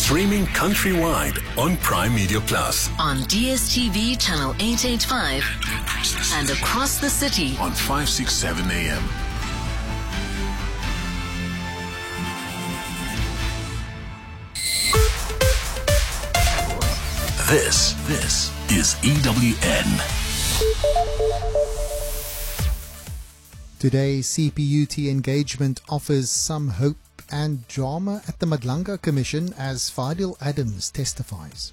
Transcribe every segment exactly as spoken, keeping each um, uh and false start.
Streaming countrywide on Prime Media Plus. On D S T V channel eight eighty-five and across the city on five sixty-seven A M. This, this is E W N. Today's C P U T engagement offers some hope and drama at the Madlanga Commission as Fadil Adams testifies.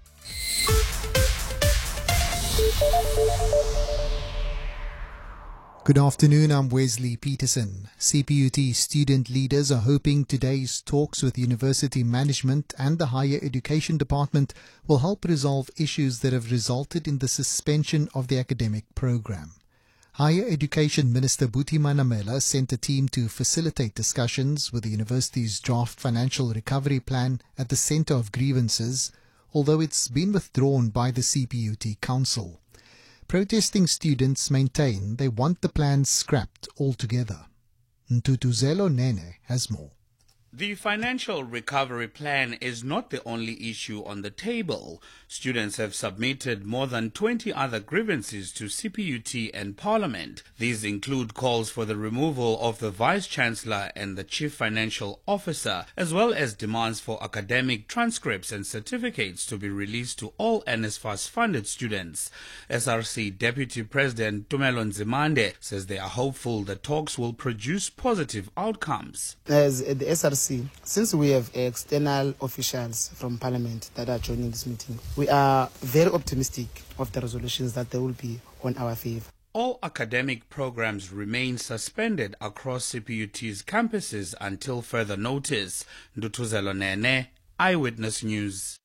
Good afternoon, I'm Wesley Peterson. C P U T student leaders are hoping today's talks with university management and the Higher Education Department will help resolve issues that have resulted in the suspension of the academic program. Higher Education Minister Buti Manamela sent a team to facilitate discussions with the university's draft financial recovery plan at the centre of grievances, although it's been withdrawn by the C P U T Council. Protesting students maintain they want the plan scrapped altogether. Ntutuzelo Nene has more. The financial recovery plan is not the only issue on the table. Students have submitted more than twenty other grievances to C P U T and Parliament. These include calls for the removal of the Vice-Chancellor and the Chief Financial Officer, as well as demands for academic transcripts and certificates to be released to all NSFAS-funded students. S R C Deputy President Tumelo Nzimande says they are hopeful the talks will produce positive outcomes. As the S R C, since we have external officials from Parliament that are joining this meeting, we are very optimistic of the resolutions that they will be on our favor. All academic programs remain suspended across C P U T's campuses until further notice. Ndutuzelo Nene, Eyewitness News.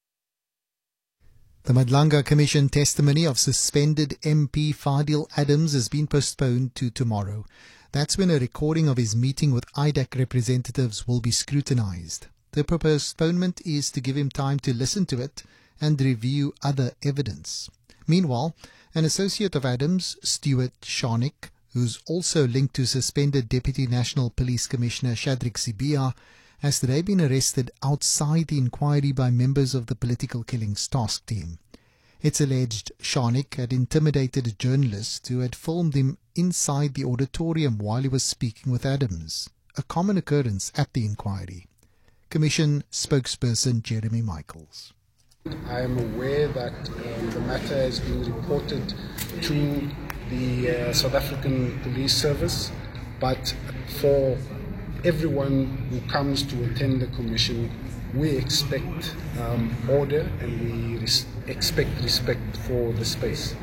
The Madlanga Commission testimony of suspended M P Fadil Adams has been postponed to tomorrow. That's when a recording of his meeting with I D A C representatives will be scrutinized. The postponement is to give him time to listen to it and review other evidence. Meanwhile, an associate of Adams, Stuart Sharnick, who's also linked to suspended Deputy National Police Commissioner Shadrick Sibia, has today been arrested outside the inquiry by members of the Political Killings Task Team. It's alleged Sharnick had intimidated a journalist who had filmed him inside the auditorium while he was speaking with Adams, a common occurrence at the inquiry. Commission spokesperson Jeremy Michaels. I am aware that um, the matter has been reported to the uh, South African Police Service, but for everyone who comes to attend the commission, we expect um, order and we res- expect respect for the space.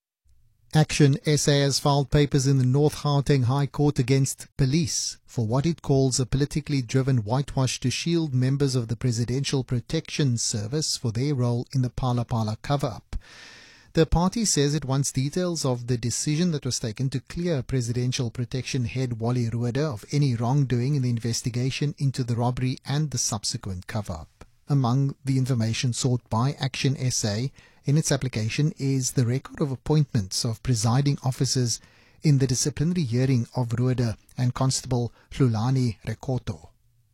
Action S A has filed papers in the North Gauteng High Court against police for what it calls a politically driven whitewash to shield members of the Presidential Protection Service for their role in the Phala Phala cover-up. The party says it wants details of the decision that was taken to clear Presidential Protection head Wally Rhoode of any wrongdoing in the investigation into the robbery and the subsequent cover-up. Among the information sought by Action S A in its application is the record of appointments of presiding officers in the disciplinary hearing of Rhoode and Constable Hlulani Rekoto.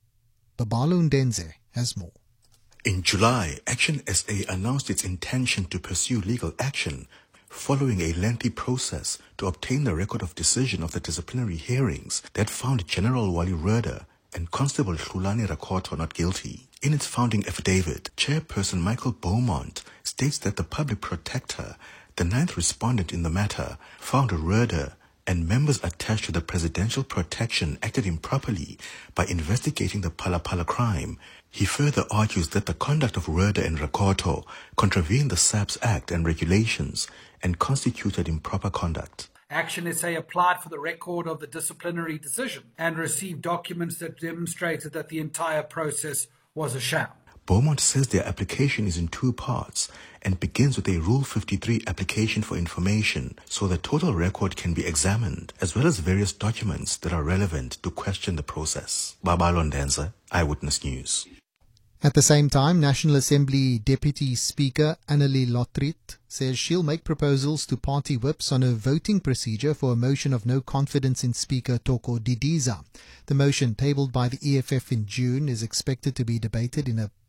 Babalo Ndenze has more. In July, Action S A announced its intention to pursue legal action following a lengthy process to obtain the record of decision of the disciplinary hearings that found General Wally Rhoode and Constable Hlulani Rekoto not guilty. In its founding affidavit, Chairperson Michael Beaumont states that the public protector, the ninth respondent in the matter, found Rhoode and members attached to the presidential protection acted improperly by investigating the Phala Phala crime. He further argues that the conduct of Rhoode and Rekoto contravened the S A P S Act and regulations and constituted improper conduct. Action S A applied for the record of the disciplinary decision and received documents that demonstrated that the entire process was a sham. Beaumont says their application is in two parts and begins with a Rule fifty-three application for information so the total record can be examined, as well as various documents that are relevant to question the process. Babalo Ndenze, Eyewitness News. At the same time, National Assembly Deputy Speaker Annelie Lotriet says she'll make proposals to party whips on a voting procedure for a motion of no confidence in Speaker Toko Didiza. The motion, tabled by the E F F in June, is expected to be debated in a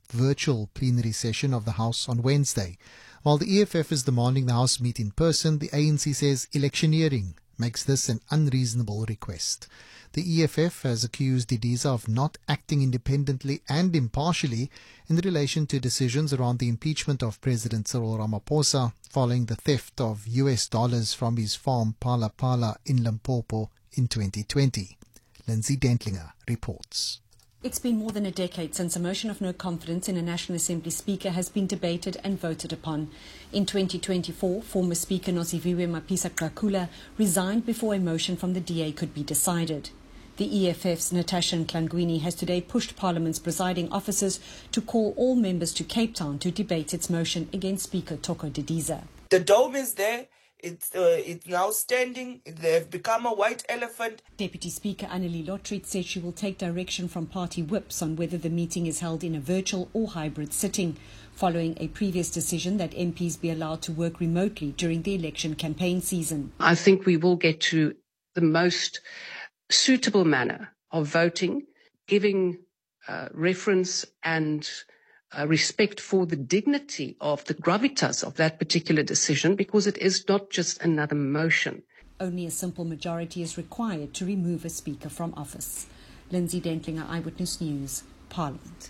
virtual plenary session of the House on Wednesday. While the E F F is demanding the House meet in person, the A N C says electioneering makes this an unreasonable request. The E F F has accused Didiza of not acting independently and impartially in relation to decisions around the impeachment of President Cyril Ramaphosa following the theft of U S dollars from his farm Phala Phala in Limpopo in twenty twenty. Lindsay Dentlinger reports. It's been more than a decade since a motion of no confidence in a National Assembly Speaker has been debated and voted upon. In twenty twenty-four, former Speaker Nosiviwe Mapisa-Qakula resigned before a motion from the D A could be decided. The E F F's Natasha Ntlangwini has today pushed Parliament's presiding officers to call all members to Cape Town to debate its motion against Speaker Thoko Didiza. The dome is there. It's, uh, it's now standing. They've become a white elephant. Deputy Speaker Annelie Lotriet said she will take direction from party whips on whether the meeting is held in a virtual or hybrid sitting, following a previous decision that M Ps be allowed to work remotely during the election campaign season. I think we will get to the most suitable manner of voting, giving uh, reference and uh, respect for the dignity of the gravitas of that particular decision, because it is not just another motion. Only a simple majority is required to remove a speaker from office. Lindsay Dentlinger, Eyewitness News, Parliament.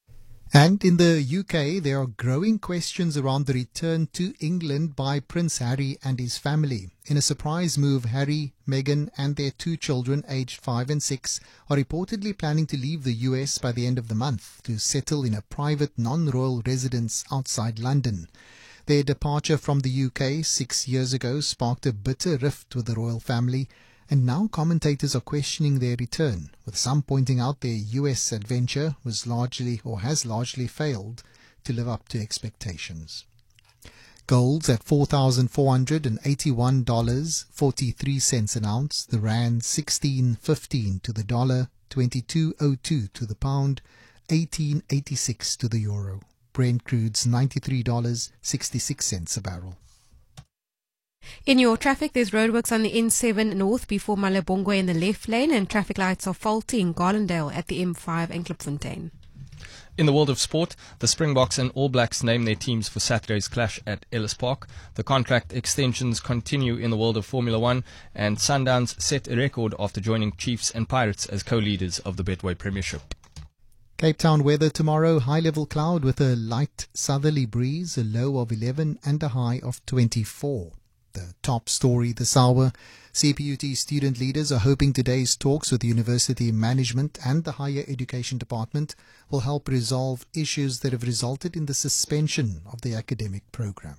And in the U K, there are growing questions around the return to England by Prince Harry and his family. In a surprise move, Harry, Meghan and their two children, aged five and six, are reportedly planning to leave the U S by the end of the month to settle in a private non-royal residence outside London. Their departure from the U K six years ago sparked a bitter rift with the royal family, and now commentators are questioning their return, with some pointing out their U S adventure was largely or has largely failed to live up to expectations. Gold's at four thousand four hundred eighty-one dollars and forty-three cents an ounce, the rand sixteen fifteen to the dollar, twenty-two oh two to the pound, eighteen eighty-six to the euro. Brent crude's ninety-three dollars and sixty-six cents a barrel. In your traffic, there's roadworks on the N seven north before Malabongwe in the left lane, and traffic lights are faulty in Garlandale at the M five and Klipfontein. In the world of sport, the Springboks and All Blacks name their teams for Saturday's clash at Ellis Park. The contract extensions continue in the world of Formula One, and Sundowns set a record after joining Chiefs and Pirates as co-leaders of the Betway Premiership. Cape Town weather tomorrow, high-level cloud with a light southerly breeze, a low of eleven and a high of twenty-four. The top story this hour, C P U T student leaders are hoping today's talks with the university management and the higher education department will help resolve issues that have resulted in the suspension of the academic program.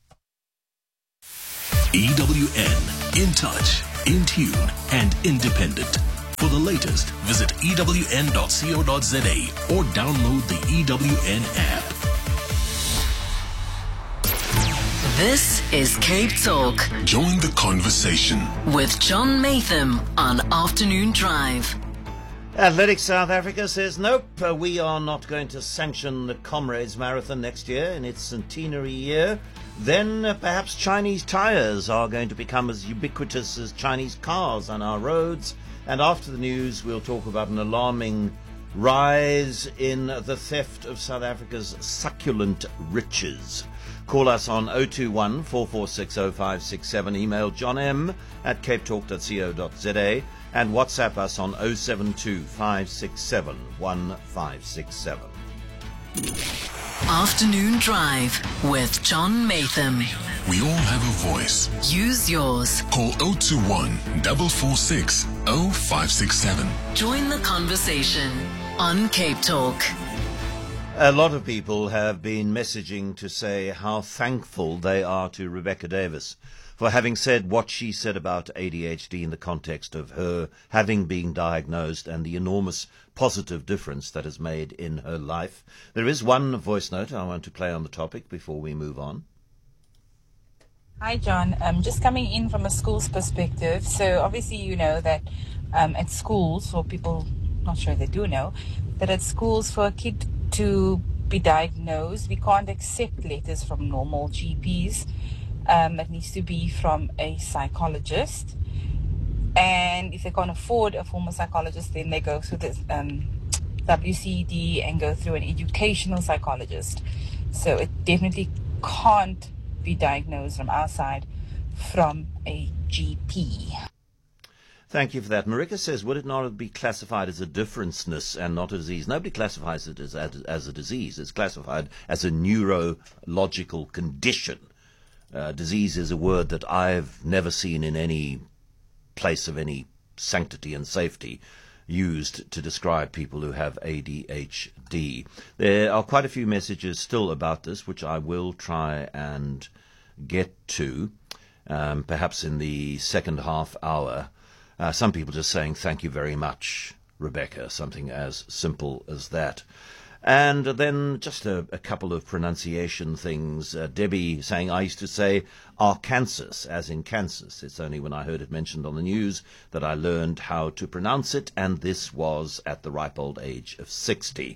E W N, in touch, in tune and independent. For the latest, visit E W N dot co dot za or download the E W N app. This is Cape Talk. Join the conversation with John Matham on Afternoon Drive. Athletics South Africa says nope, uh, we are not going to sanction the Comrades Marathon next year in its centenary year. Then uh, perhaps Chinese tyres are going to become as ubiquitous as Chinese cars on our roads. And after the news, we'll talk about an alarming rise in the theft of South Africa's succulent riches. Call us on oh two one, four four six, oh five six seven, email john m at cape talk dot co dot za, and WhatsApp us on oh seven two, five six seven, one five six seven. Afternoon Drive with John Matham. We all have a voice. Use yours. Call oh two one, four four six, oh five six seven. Join the conversation on Cape Talk. A lot of people have been messaging to say how thankful they are to Rebecca Davis for having said what she said about A D H D in the context of her having been diagnosed and the enormous positive difference that has made in her life. There is one voice note I want to play on the topic before we move on. Hi, John. Um, just coming in from a school's perspective. So obviously you know that um, at schools, or people, not sure they do know, that at schools for a kid to be diagnosed, we can't accept letters from normal G Ps. Um, it needs to be from a psychologist. And if they can't afford a former psychologist, then they go through the, um, W C D and go through an educational psychologist. So it definitely can't be diagnosed from our side from a G P. Thank you for that. Marika says, would it not be classified as a differenceness and not a disease? Nobody classifies it as, as, as a disease. It's classified as a neurological condition. Uh, disease is a word that I've never seen in any place of any sanctity and safety used to describe people who have A D H D. There are quite a few messages still about this, which I will try and get to, um, perhaps in the second half hour. Uh, some people just saying, thank you very much, Rebecca, something as simple as that. And then just a, a couple of pronunciation things. Uh, Debbie saying, I used to say Arkansas, as in Kansas. It's only when I heard it mentioned on the news that I learned how to pronounce it, and this was at the ripe old age of sixty.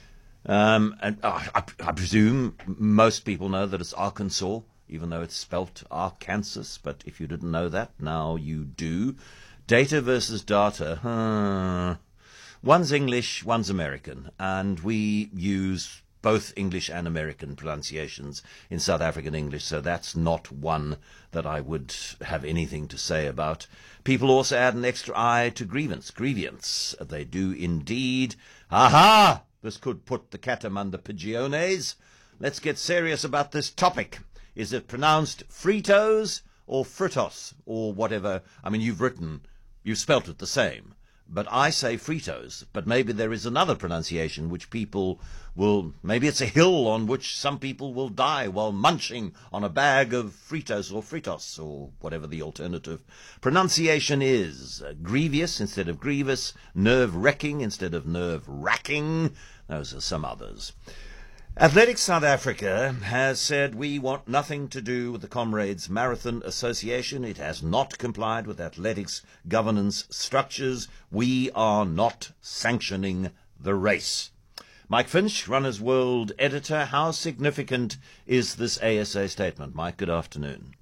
Um, and uh, I, I presume most people know that it's Arkansas, even though it's spelt Arkansas, but if you didn't know that, now you do. Data versus data. Huh. One's English, one's American, and we use both English and American pronunciations in South African English, so that's not one that I would have anything to say about. People also add an extra I to grievance. Grievance. They do indeed. Aha! This could put the cat among the pigeones. Let's get serious about this topic. Is it pronounced Fritos or Fritos or whatever? I mean, you've written, you've spelt it the same. But I say Fritos, but maybe there is another pronunciation which people will, maybe it's a hill on which some people will die while munching on a bag of Fritos or Fritos or whatever the alternative pronunciation is. Uh, grievous instead of grievous, nerve-wrecking instead of nerve-racking. Those are some others. Athletics South Africa has said we want nothing to do with the Comrades Marathon Association. It has not complied with athletics governance structures. We are not sanctioning the race. Mike Finch, Runner's World editor, how significant is this A S A statement? Mike, good afternoon.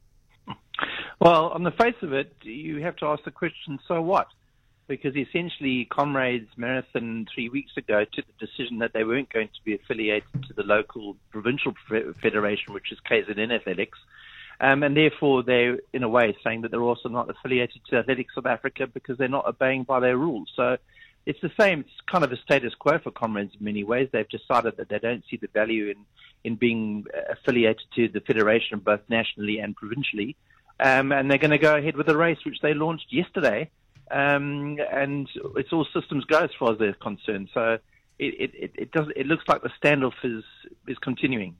Well, on the face of it, you have to ask the question, so what? Because essentially Comrades Marathon three weeks ago took the decision that they weren't going to be affiliated to the local provincial federation, which is K Z N Athletics, um, and therefore they're, in a way, saying that they're also not affiliated to Athletics South Africa because they're not obeying by their rules. So it's the same, it's kind of a status quo for Comrades in many ways. They've decided that they don't see the value in, in being affiliated to the federation, both nationally and provincially, um, and they're going to go ahead with a race which they launched yesterday. Um, and it's all systems go as far as they're concerned. So it, it, it does. It looks like the standoff is is continuing.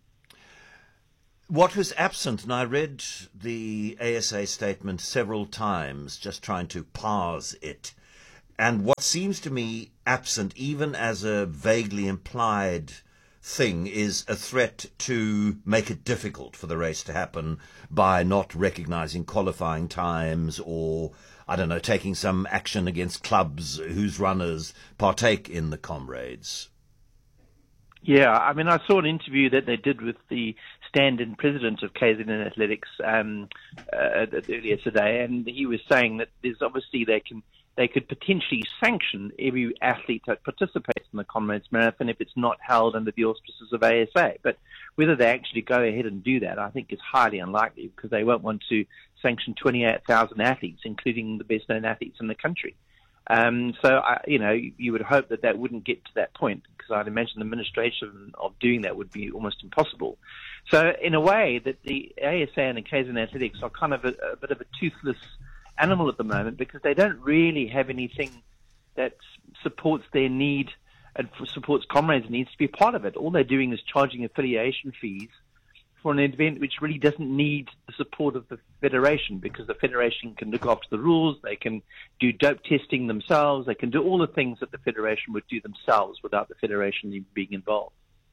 What was absent, and I read the A S A statement several times, just trying to parse it, and what seems to me absent, even as a vaguely implied thing, is a threat to make it difficult for the race to happen by not recognizing qualifying times or, I don't know, taking some action against clubs whose runners partake in the Comrades. Yeah, I mean, I saw an interview that they did with the stand-in president of K Z N Athletics um, uh, earlier today, and he was saying that there's obviously they can they could potentially sanction every athlete that participates in the Comrades Marathon if it's not held under the auspices of A S A. But whether they actually go ahead and do that, I think is highly unlikely because they won't want to sanction twenty-eight thousand athletes, including the best-known athletes in the country. Um, so, I, you know, you would hope that that wouldn't get to that point because I'd imagine the administration of doing that would be almost impossible. So, in a way, that the A S A and the K Z N Athletics are kind of a, a bit of a toothless animal at the moment because they don't really have anything that supports their need and supports Comrades' needs to be part of it. All they're doing is charging affiliation fees for an event which really doesn't need the support of the federation because the federation can look after the rules, they can do dope testing themselves, they can do all the things that the federation would do themselves without the federation even being involved.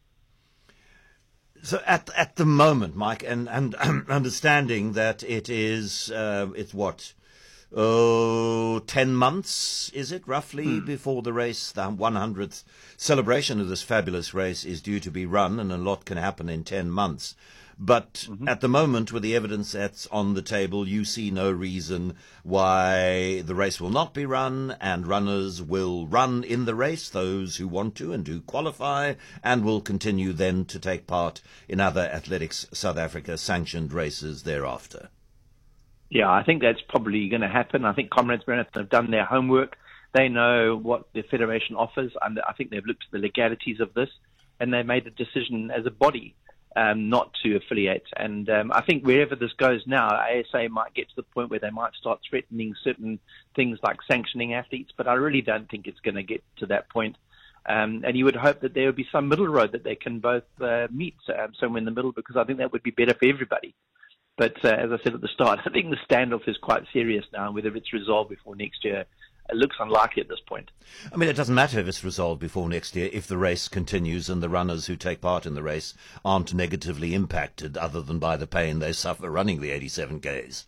So at at the moment, Mike, and, and understanding that it is, uh, it's what, oh, ten months, is it, roughly, hmm. before the race, the one hundredth celebration of this fabulous race is due to be run, and a lot can happen in ten months. But mm-hmm. at the moment, with the evidence that's on the table, you see no reason why the race will not be run, and runners will run in the race, those who want to and do qualify, and will continue then to take part in other Athletics South Africa sanctioned races thereafter. Yeah, I think that's probably going to happen. I think Comrades Marathon have done their homework. They know what the Federation offers, and I think they've looked at the legalities of this, and they made a decision as a body um, not to affiliate. And um, I think wherever this goes now, A S A might get to the point where they might start threatening certain things like sanctioning athletes, but I really don't think it's going to get to that point. Um, and you would hope that there would be some middle road that they can both uh, meet um, somewhere in the middle, because I think that would be better for everybody. But uh, as I said at the start, I think the standoff is quite serious now, and whether it's resolved before next year, it looks unlikely at this point. I mean, it doesn't matter if it's resolved before next year if the race continues and the runners who take part in the race aren't negatively impacted other than by the pain they suffer running the eighty-seven Ks.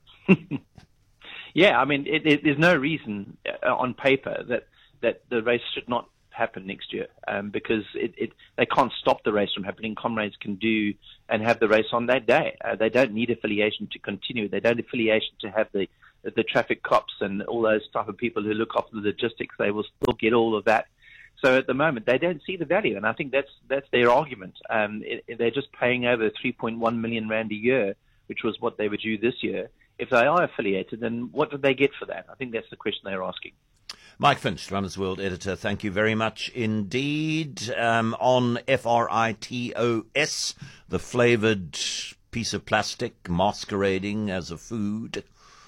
Yeah, I mean, it, it, there's no reason uh, on paper that, that the race should not happen next year, um, because it, it, they can't stop the race from happening. Comrades can do and have the race on that day. Uh, they don't need affiliation to continue. They don't need affiliation to have the the traffic cops and all those type of people who look after the logistics. They will still get all of that. So at the moment, they don't see the value, and I think that's that's their argument. Um, it, it, they're just paying over three point one million rand a year, which was what they were due this year. If they are affiliated, then what did they get for that? I think that's the question they're asking. Mike Finch, Runners World editor, thank you very much indeed. Um, on F R I T O S, the flavoured piece of plastic masquerading as a food.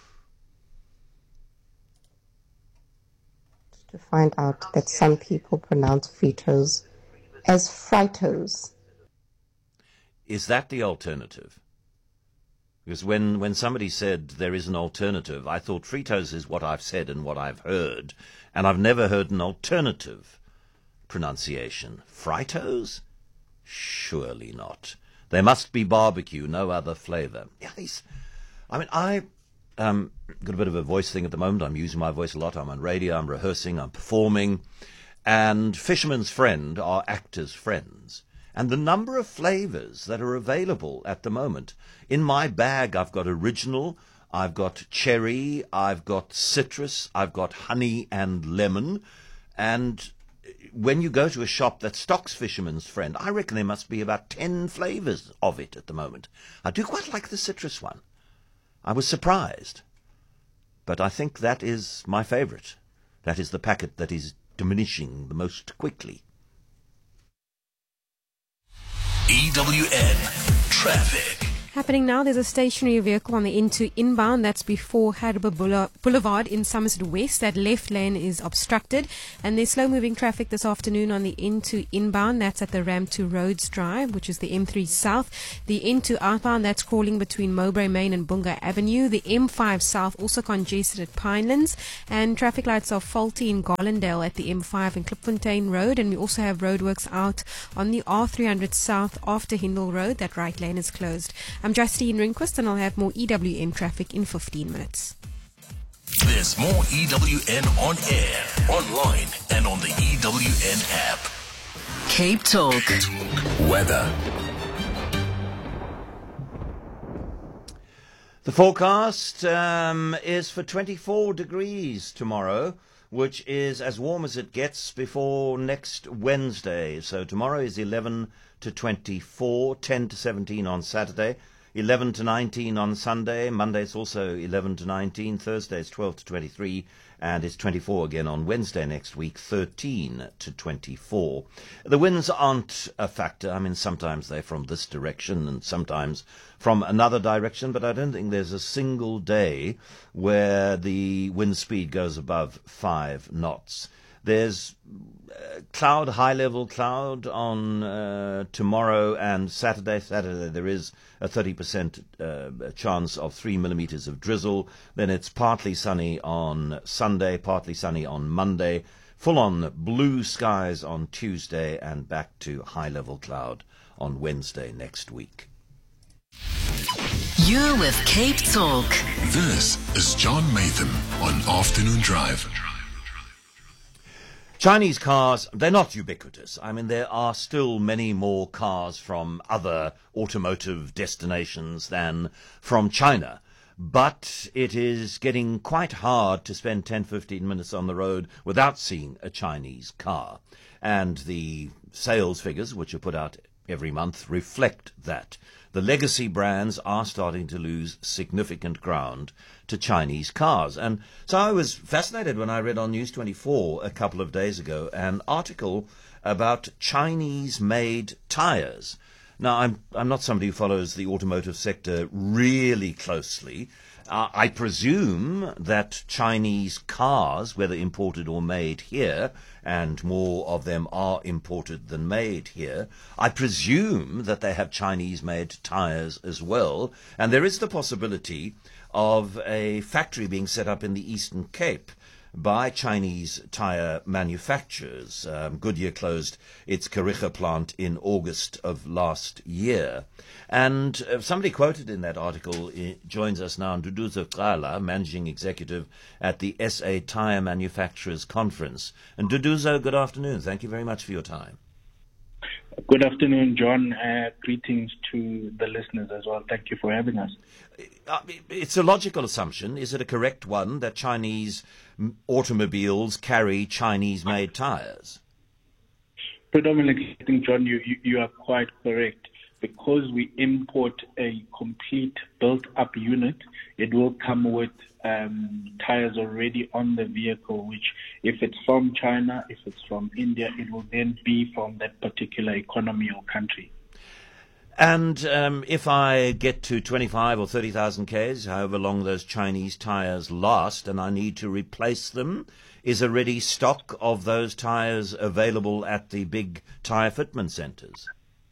To find out that some people pronounce Fritos as Fritos. Is that the alternative? Because when, when somebody said there is an alternative, I thought Fritos is what I've said and what I've heard, and I've never heard an alternative pronunciation. Fritos? Surely not. There must be barbecue, no other flavour. Yeah, I mean, I... Um, got a bit of a voice thing at the moment. I'm using my voice a lot. I'm on radio, I'm rehearsing, I'm performing. And Fisherman's Friend are actors' friends. And the number of flavours that are available at the moment. In my bag, I've got original, I've got cherry, I've got citrus, I've got honey and lemon. And when you go to a shop that stocks Fisherman's Friend, I reckon there must be about ten flavours of it at the moment. I do quite like the citrus one. I was surprised, but I think that is my favourite. That is the packet that is diminishing the most quickly. E W N Traffic. Happening now, there's a stationary vehicle on the N two inbound. That's before Harbour Boulevard in Somerset West. That left lane is obstructed. And there's slow-moving traffic this afternoon on the N two inbound. That's at the ramp to Rhodes Drive, which is the M three South. The N two outbound, that's crawling between Mowbray Main and Bunga Avenue. The M five South also congested at Pinelands. And traffic lights are faulty in Garlandale at the M five and Klipfontein Road. And we also have roadworks out on the R three hundred South after Hindle Road. That right lane is closed. I'm Justine Ringquist, and I'll have more E W N traffic in fifteen minutes. There's more E W N on air, online, and on the E W N app. Cape Talk. Weather. The forecast um, is for twenty-four degrees tomorrow, which is as warm as it gets before next Wednesday. So tomorrow is eleven to twenty-four, ten to seventeen on Saturday, eleven to nineteen on Sunday. Monday is also eleven to nineteen. Thursday is twelve to twenty-three, and it's twenty-four again on Wednesday next week, thirteen to twenty-four. The winds aren't a factor. I mean, sometimes they're from this direction and sometimes from another direction, but I don't think there's a single day where the wind speed goes above five knots. There's uh, cloud, high-level cloud on uh, tomorrow and Saturday. Saturday there is a thirty percent uh, chance of three millimetres of drizzle. Then it's partly sunny on Sunday, partly sunny on Monday. Full-on blue skies on Tuesday and back to high-level cloud on Wednesday next week. You're with Cape Talk. This is John Maytham on Afternoon Drive. Chinese cars, they're not ubiquitous. I mean, there are still many more cars from other automotive destinations than from China. But it is getting quite hard to spend ten, fifteen minutes on the road without seeing a Chinese car. And the sales figures, which are put out every month, reflect that. The legacy brands are starting to lose significant ground to Chinese cars. And so I was fascinated when I read on News twenty-four a couple of days ago an article about Chinese-made tires. Now, I'm, I'm not somebody who follows the automotive sector really closely. Uh, I presume that Chinese cars, whether imported or made here, and more of them are imported than made here, I presume that they have Chinese-made tires as well. And there is the possibility of a factory being set up in the Eastern Cape by Chinese tire manufacturers. Um, Goodyear closed its Kariga plant in August of last year. And uh, somebody quoted in that article uh, joins us now, Nduduzo Qala, managing executive at the S A Tire Manufacturers Conference. And Nduduzo, good afternoon. Thank you very much for your time. Good afternoon, John. Uh, greetings to the listeners as well. Thank you for having us. It's a logical assumption. Is it a correct one that Chinese automobiles carry Chinese-made tires? Predominantly, I think, John, you, you, you are quite correct. Because we import a complete built-up unit, it will come with um, tires already on the vehicle, which if it's from China, if it's from India, it will then be from that particular economy or country. And um, if I get to twenty-five or thirty thousand k's, however long those Chinese tires last, and I need to replace them, is a ready stock of those tires available at the big tire fitment centres?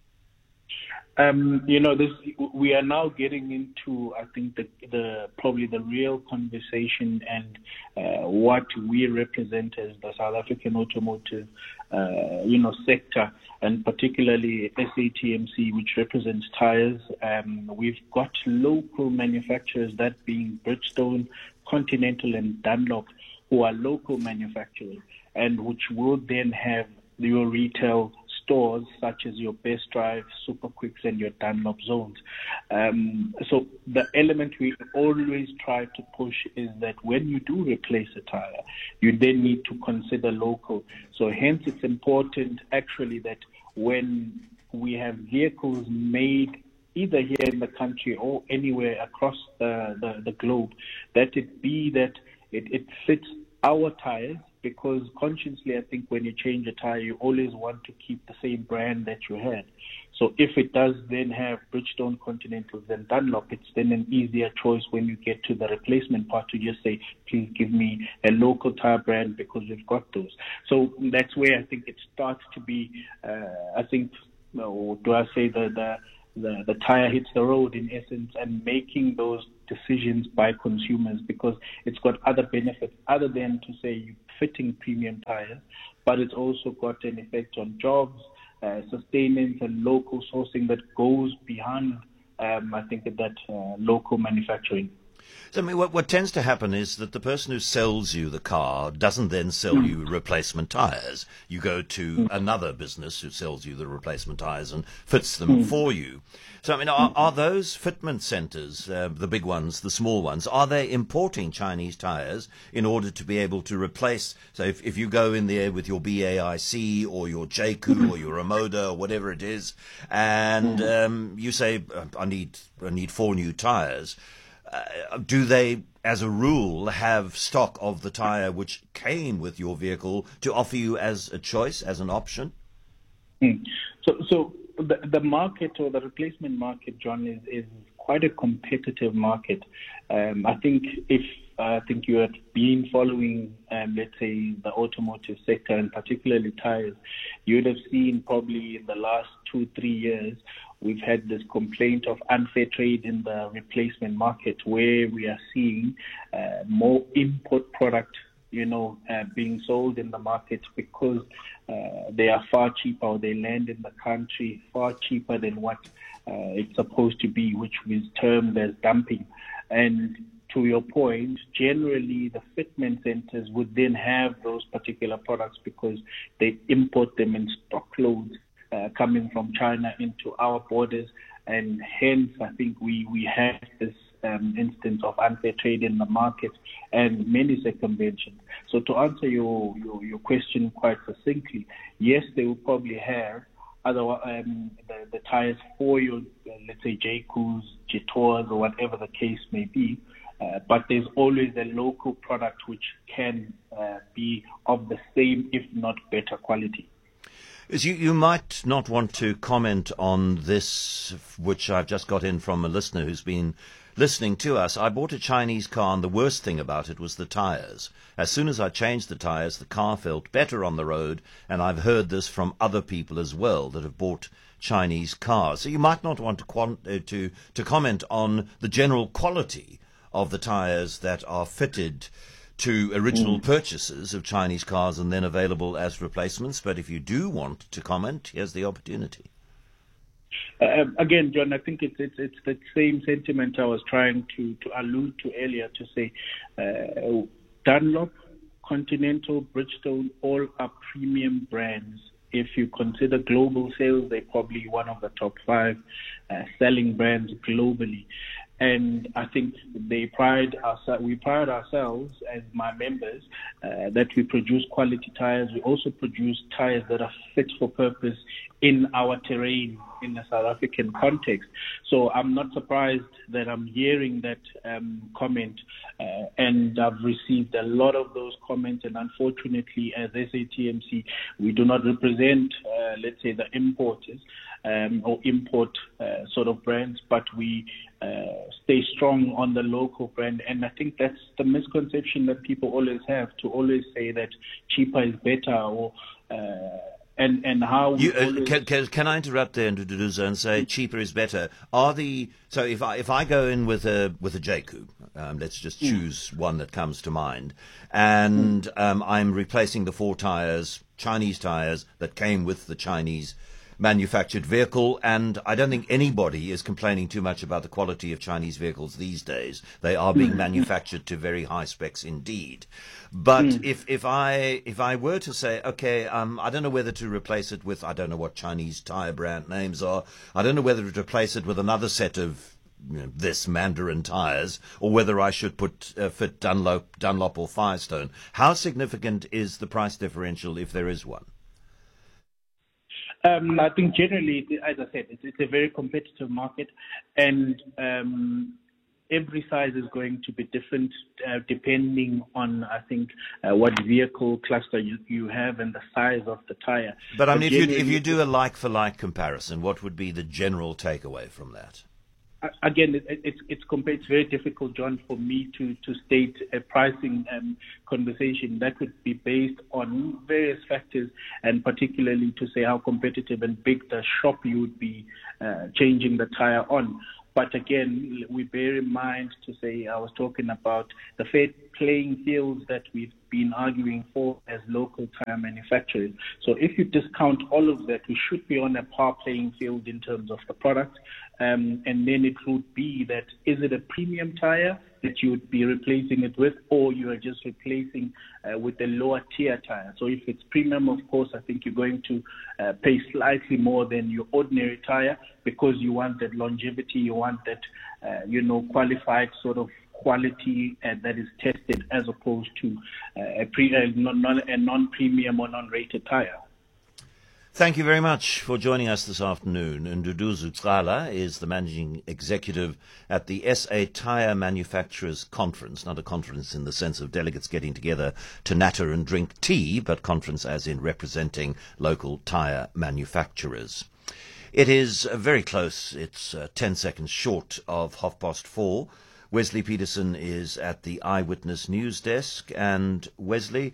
Um, you know, this we are now getting into, I think, the, the probably the real conversation and uh, what we represent as the South African automotive, uh, you know, sector, and particularly S A T M C, which represents tires. Um, we've got local manufacturers, that being Bridgestone, Continental, and Dunlop, who are local manufacturers, and which will then have your retail stores such as your Best Drive, Super Quicks, and your Dunlop zones. Um, so the element we always try to push is that when you do replace a tire, you then need to consider local. So hence it's important actually that when we have vehicles made either here in the country or anywhere across the, the, the globe, that it be that it, it fits our tires, because consciously, I think when you change a tire, you always want to keep the same brand that you had. So if it does then have Bridgestone, Continentals, and Dunlop, it's then an easier choice when you get to the replacement part to just say, please give me a local tire brand because we've got those. So that's where I think it starts to be, uh, I think, or do I say the, the The, the tire hits the road in essence, and making those decisions by consumers, because it's got other benefits other than to say you're fitting premium tires, but it's also got an effect on jobs, uh, sustenance, and local sourcing that goes behind, um, I think, that uh, local manufacturing. So, I mean, what, what tends to happen is that the person who sells you the car doesn't then sell mm. you replacement tires. You go to mm. another business who sells you the replacement tires and fits them mm. for you. So, I mean, are, are those fitment centres, uh, the big ones, the small ones, are they importing Chinese tires in order to be able to replace? So if, if you go in there with your B A I C or your J C U mm. or your Ramoda or whatever it is, and mm. um, you say, I need, I need four new tires, Uh, do they, as a rule, have stock of the tire which came with your vehicle to offer you as a choice, as an option? Mm. So, so the, the market or the replacement market, John, is, is quite a competitive market. Um, I think if I think you have been following, um, let's say, the automotive sector and particularly tires, you would have seen probably in the last two, three years, we've had this complaint of unfair trade in the replacement market, where we are seeing uh, more import product, you know, uh, being sold in the market because uh, they are far cheaper, or they land in the country far cheaper than what uh, it's supposed to be, which is termed as dumping. And to your point, generally the fitment centers would then have those particular products because they import them in stockloads uh, coming from China into our borders, and hence I think we, we have this um, instance of unfair trade in the market and many circumventions. So to answer your, your, your question quite succinctly, yes, they will probably have other um, the, the tires for your, uh, let's say, J Cs, Jetours, or whatever the case may be. Uh, but there's always a local product which can uh, be of the same, if not better quality. You, you might not want to comment on this, which I've just got in from a listener who's been listening to us. I bought a Chinese car, and the worst thing about it was the tires. As soon as I changed the tires, the car felt better on the road, and I've heard this from other people as well that have bought Chinese cars. So you might not want to quant- uh, to, to comment on the general quality of the tires that are fitted to original mm. purchases of Chinese cars and then available as replacements. But if you do want to comment, here's the opportunity. Uh, again, John, I think it's, it's it's the same sentiment I was trying to, to allude to earlier, to say uh, Dunlop, Continental, Bridgestone, all are premium brands. If you consider global sales, they're probably one of the top five uh, selling brands globally. And I think they pride ourselves, we pride ourselves as my members uh, that we produce quality tires. We also produce tires that are fit for purpose in our terrain in the South African context. So I'm not surprised that I'm hearing that um, comment, uh, and I've received a lot of those comments. And unfortunately, as S A T M C, we do not represent, uh, let's say, the importers um, or import uh, sort of brands, but we uh, stay strong on the local brand. And I think that's the misconception that people always have, to always say that cheaper is better, or uh, And and how you, uh, can, can can I interrupt there, Nduduzo, and say cheaper is better? Are the so if I if I go in with a with a J C, um, let's just choose mm. one that comes to mind, and mm. um, I'm replacing the four tires, Chinese tires that came with the Chinese manufactured vehicle, and I don't think anybody is complaining too much about the quality of Chinese vehicles these days. They are being manufactured to very high specs indeed. But mm. if, if I if I were to say, okay, um, I don't know whether to replace it with, I don't know what Chinese tire brand names are, I don't know whether to replace it with another set of you know, this Mandarin tires, or whether I should put uh, fit Dunlop, Dunlop or Firestone. How significant is the price differential, if there is one? Um, I think generally, as I said, it's, it's a very competitive market, and um, every size is going to be different uh, depending on, I think, uh, what vehicle cluster you, you have and the size of the tire. But I mean, but if you if you do a like-for-like comparison, what would be the general takeaway from that? Again, it, it, it's it's it's very difficult, John, for me to, to state a pricing um, conversation. That would be based on various factors, and particularly to say how competitive and big the shop you would be uh, changing the tire on. But again, we bear in mind to say, I was talking about the fair playing fields that we've been arguing for as local tire manufacturers. So if you discount all of that, we should be on a par playing field in terms of the product. Um, and then it would be that, is it a premium tire that you would be replacing it with, or you are just replacing uh, with a lower tier tire? So if it's premium, of course, I think you're going to uh, pay slightly more than your ordinary tire, because you want that longevity, you want that, uh, you know, qualified sort of quality uh, that is tested, as opposed to uh, a, pre- a, non- a non-premium or non-rated tire. Thank you very much for joining us this afternoon. Nduduzo Gcala is the Managing Executive at the S A Tire Manufacturers Conference, not a conference in the sense of delegates getting together to natter and drink tea, but conference as in representing local tire manufacturers. It is uh, very close. It's uh, ten seconds short of half past four. Wesley Peterson is at the Eyewitness News Desk. And Wesley,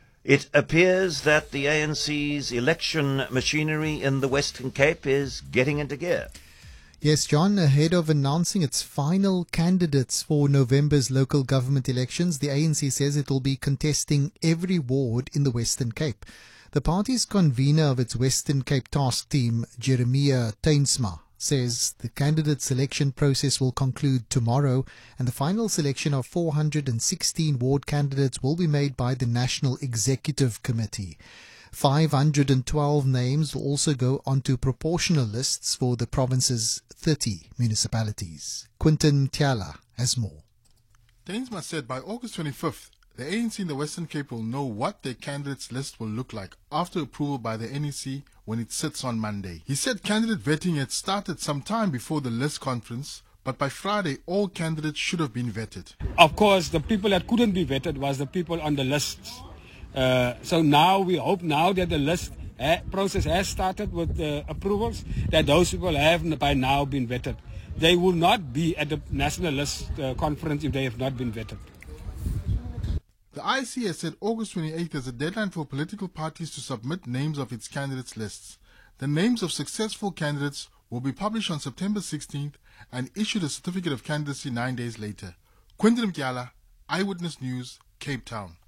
it appears that the A N C's election machinery in the Western Cape is getting into gear. Yes, John, ahead of announcing its final candidates for November's local government elections, the A N C says it will be contesting every ward in the Western Cape. The party's convener of its Western Cape task team, Jeremiah Tuinsma, says the candidate selection process will conclude tomorrow and the final selection of four hundred sixteen ward candidates will be made by the National Executive Committee. five hundred twelve names will also go onto proportional lists for the province's thirty municipalities. Quinton Tiala has more. Dainsma said by August twenty-fifth, the A N C in the Western Cape will know what their candidates list will look like after approval by the N E C when it sits on Monday. He said candidate vetting had started some time before the list conference, but by Friday all candidates should have been vetted. Of course, the people that couldn't be vetted was the people on the lists. Uh, so now we hope now that the list uh, process has started with the approvals, that those people have by now been vetted. They will not be at the national list uh, conference if they have not been vetted. The I C has said August twenty-eighth is a deadline for political parties to submit names of its candidates lists. The names of successful candidates will be published on September sixteenth and issued a certificate of candidacy nine days later. Quinton Mkiala, Eyewitness News, Cape Town.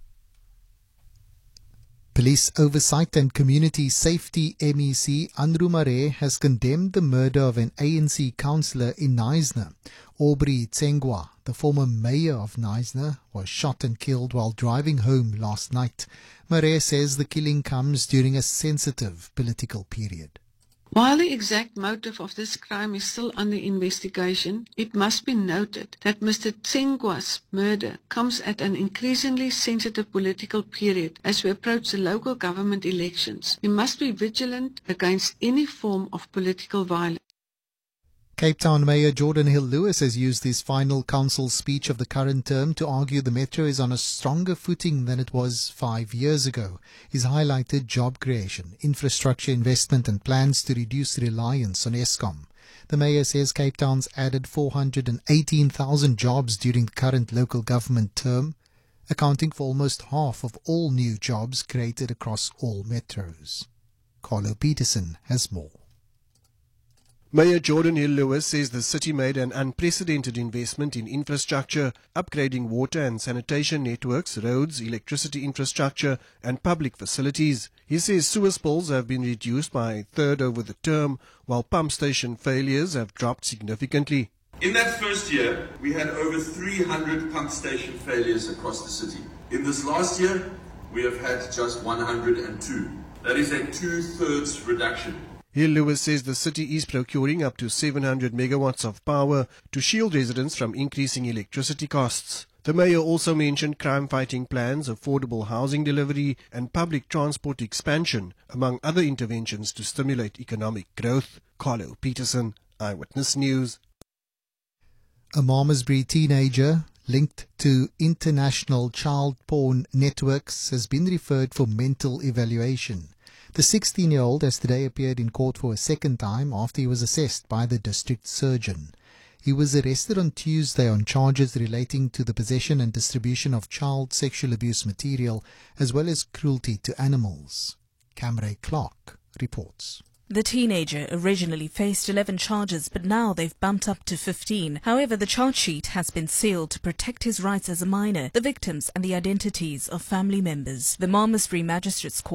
Police Oversight and Community Safety M E C Andrew Mare has condemned the murder of an A N C councillor in Knysna. Aubrey Tsengwa, the former mayor of Knysna, was shot and killed while driving home last night. Mare says the killing comes during a sensitive political period. While the exact motive of this crime is still under investigation, it must be noted that Mister Tsengwa's murder comes at an increasingly sensitive political period as we approach the local government elections. We must be vigilant against any form of political violence. Cape Town Mayor Jordan Hill-Lewis has used his final council speech of the current term to argue the metro is on a stronger footing than it was five years ago. He's highlighted job creation, infrastructure investment and plans to reduce reliance on Eskom. The mayor says Cape Town's added four hundred eighteen thousand jobs during the current local government term, accounting for almost half of all new jobs created across all metros. Carlo Peterson has more. Mayor Jordan Hill-Lewis says the city made an unprecedented investment in infrastructure, upgrading water and sanitation networks, roads, electricity infrastructure and public facilities. He says sewer spills have been reduced by a third over the term, while pump station failures have dropped significantly. In that first year, we had over three hundred pump station failures across the city. In this last year, we have had just one hundred two. That is a two-thirds reduction. Hill-Lewis says the city is procuring up to seven hundred megawatts of power to shield residents from increasing electricity costs. The mayor also mentioned crime-fighting plans, affordable housing delivery and public transport expansion, among other interventions to stimulate economic growth. Carlo Peterson, Eyewitness News. A Malmesbury teenager linked to international child porn networks has been referred for mental evaluation. The sixteen-year-old has today appeared in court for a second time after he was assessed by the district surgeon. He was arrested on Tuesday on charges relating to the possession and distribution of child sexual abuse material as well as cruelty to animals. Camray Clark reports. The teenager originally faced eleven charges, but now they've bumped up to fifteen. However, the charge sheet has been sealed to protect his rights as a minor, the victims and the identities of family members. The Malmesbury Magistrates Court